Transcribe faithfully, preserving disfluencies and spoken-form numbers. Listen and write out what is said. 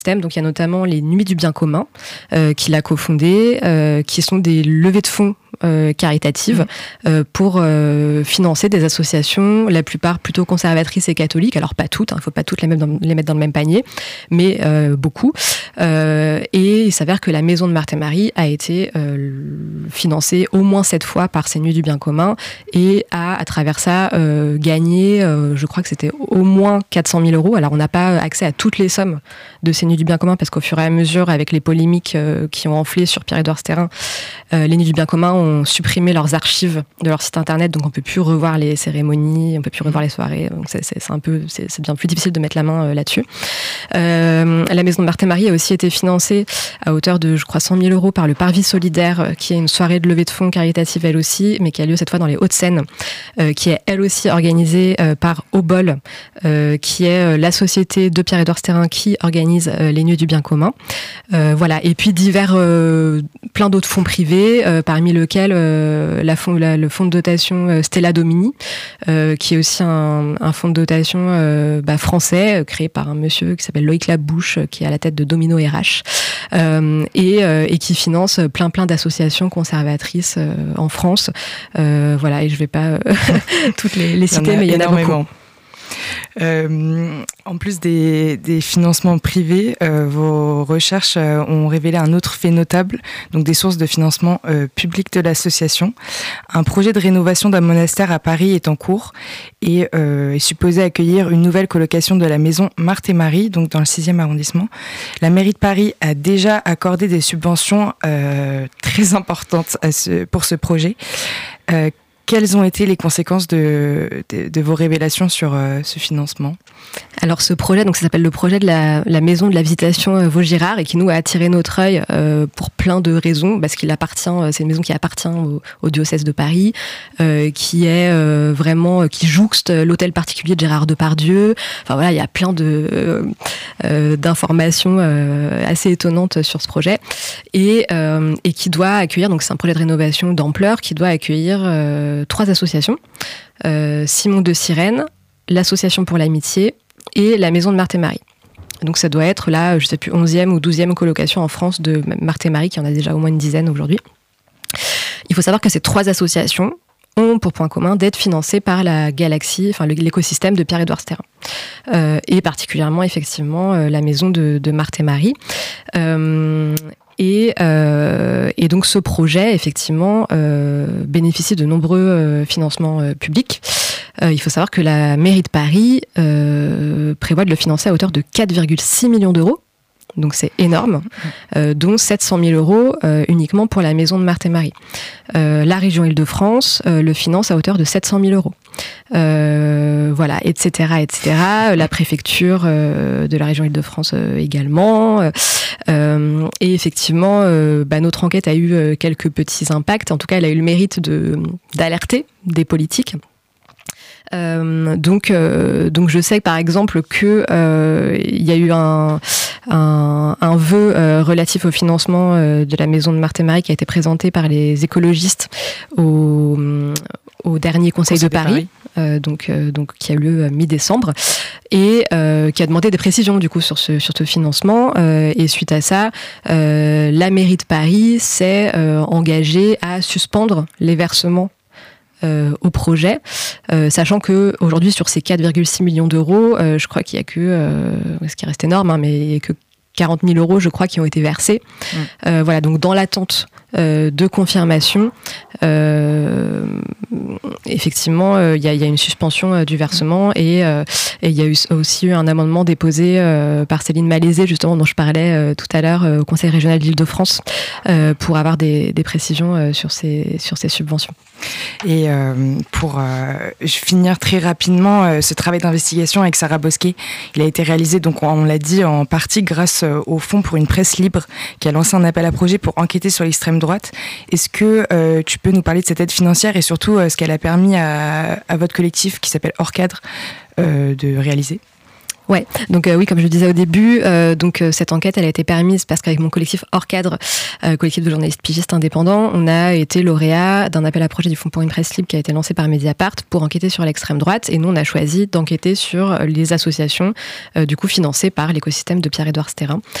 Donc il y a notamment les Nuits du bien commun euh, qu'il a cofondé, euh, qui sont des levées de fonds euh, caritatives euh, pour euh, financer des associations, la plupart plutôt conservatrices et catholiques. Alors pas toutes, il hein, ne faut pas toutes les mettre dans, les mettre dans le même panier, mais euh, beaucoup. Euh, et il s'avère que la Maison de Marthe et Marie a été euh, financée au moins sept fois par ces Nuits du bien commun et a à travers ça euh, gagné, euh, je crois que c'était au moins quatre cent mille euros. Alors on n'a pas accès à toutes les sommes de ces Nuits du bien commun parce qu'au fur et à mesure, avec les polémiques euh, qui ont enflé sur Pierre-Édouard Stérin, euh, les Nuits du bien commun ont supprimé leurs archives de leur site internet, donc on peut plus revoir les cérémonies, on peut plus revoir les soirées, donc c'est, c'est, c'est un peu, c'est, c'est bien plus difficile de mettre la main euh, là-dessus. Euh, la Maison de Marthe et Marie a aussi été financée à hauteur de, je crois, cent mille euros par le Parvis Solidaire, euh, qui est une soirée de levée de fonds caritative elle aussi, mais qui a lieu cette fois dans les Hauts-de-Seine, euh, qui est elle aussi organisée euh, par Obol, euh, qui est euh, la société de Pierre-Édouard Stérin qui organise euh, les Nuits du bien commun. Euh, voilà, et puis divers, euh, plein d'autres fonds privés, euh, parmi lesquels euh, la fond, la, le fonds de dotation euh, Stella Domini, euh, qui est aussi un, un fonds de dotation euh, bah, français, euh, créé par un monsieur qui s'appelle Loïc Labouche, euh, qui est à la tête de Domino R H, euh, et, euh, et qui finance plein plein d'associations conservatrices euh, en France. Euh, voilà, et je ne vais pas euh, toutes les, les citer, mais il y en a beaucoup. Euh, en plus des, des financements privés, euh, vos recherches euh, ont révélé un autre fait notable, donc des sources de financement euh, public de l'association. Un projet de rénovation d'un monastère à Paris est en cours et euh, est supposé accueillir une nouvelle colocation de la Maison Marthe et Marie, donc dans le sixième arrondissement. La mairie de Paris a déjà accordé des subventions euh, très importantes à ce, pour ce projet. Euh, Quelles ont été les conséquences de, de, de vos révélations sur euh, ce financement ? Alors ce projet, donc ça s'appelle le projet de la, la maison de la visitation euh, Vaugirard et qui nous a attiré notre œil euh, pour plein de raisons, parce qu'il appartient, c'est une maison qui appartient au, au diocèse de Paris, euh, qui est euh, vraiment, qui jouxte l'hôtel particulier de Gérard Depardieu. Enfin voilà, il y a plein de euh, euh, d'informations euh, assez étonnantes sur ce projet et euh, et qui doit accueillir, donc c'est un projet de rénovation d'ampleur qui doit accueillir euh, trois associations, euh, Simon de Sirène, l'Association pour l'Amitié et la Maison de Marthe et Marie. Donc ça doit être là, je ne sais plus, onzième ou douzième colocation en France de Marthe et Marie, qui en a déjà au moins une dizaine aujourd'hui. Il faut savoir que ces trois associations ont pour point commun d'être financées par la galaxie, enfin l'écosystème de Pierre-Édouard Stérin. Euh, et particulièrement, effectivement, euh, la Maison de, de Marthe et Marie. Euh, Et, euh, et donc ce projet, effectivement, euh, bénéficie de nombreux euh, financements euh, publics. Euh, il faut savoir que la mairie de Paris euh, prévoit de le financer à hauteur de quatre virgule six millions d'euros. Donc c'est énorme, euh, dont sept cent mille euros euh, uniquement pour la Maison de Marthe et Marie. Euh, la région Île-de-France euh, le finance à hauteur de sept cent mille euros. Euh, voilà, et cetera, et cetera. La préfecture euh, de la région Île-de-France euh, également. Euh, et effectivement, euh, bah, notre enquête a eu euh, quelques petits impacts. En tout cas, elle a eu le mérite de, d'alerter des politiques. Euh, donc, euh, donc je sais par exemple que euh, il y a eu un, un, un vœu euh, relatif au financement euh, de la Maison de Marthe et Marie qui a été présenté par les écologistes au, au dernier Conseil, Conseil de Paris, de Paris. Euh, donc, euh, donc qui a eu lieu mi-décembre et euh, qui a demandé des précisions du coup sur ce sur ce financement. Euh, et suite à ça, euh, la mairie de Paris s'est euh, engagée à suspendre les versements Euh, au projet, euh, sachant que aujourd'hui sur ces quatre virgule six millions d'euros, euh, je crois qu'il y a que, euh, ce qui reste énorme, hein, mais il y a que quarante mille euros, je crois, qui ont été versés. Mmh. Euh, voilà, donc dans l'attente euh, de confirmation, euh, effectivement, il euh, y, y a une suspension euh, du versement et euh, et il y a eu aussi eu un amendement déposé euh, par Céline Malaisé, justement, dont je parlais euh, tout à l'heure, euh, au Conseil régional d'Île-de-France, euh, pour avoir des, des précisions euh, sur ces sur ces subventions. Et euh, pour euh, finir très rapidement, euh, ce travail d'investigation avec Sarah Bosquet, il a été réalisé, donc on, on l'a dit, en partie grâce euh, au Fonds pour une presse libre qui a lancé un appel à projet pour enquêter sur l'extrême droite. Est-ce que euh, tu peux nous parler de cette aide financière et surtout euh, ce qu'elle a permis à, à votre collectif qui s'appelle Hors Cadre euh, de réaliser ? Ouais, donc euh, oui, comme je le disais au début, euh, donc euh, cette enquête, elle a été permise parce qu'avec mon collectif Hors Cadre, euh, collectif de journalistes pigistes indépendants, on a été lauréat d'un appel à projet du Fonds pour une presse libre qui a été lancé par Mediapart pour enquêter sur l'extrême droite. Et nous, on a choisi d'enquêter sur les associations, euh, du coup financées par l'écosystème de Pierre-Édouard Stérin.